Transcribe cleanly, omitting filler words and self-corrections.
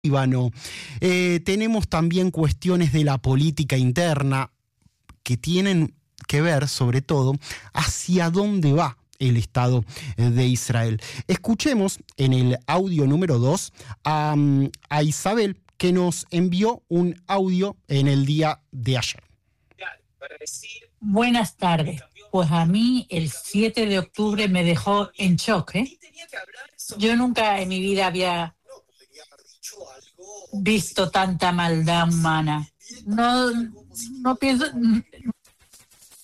Líbano. Tenemos también cuestiones de la política interna que tienen que ver, sobre todo, hacia dónde va el Estado de Israel. Escuchemos en el audio número 2 a Isabel, que nos envió un audio en el día de ayer. Buenas tardes. Pues a mí el 7 de octubre me dejó en shock, ¿eh? Yo nunca en mi vida había visto tanta maldad humana. No pienso,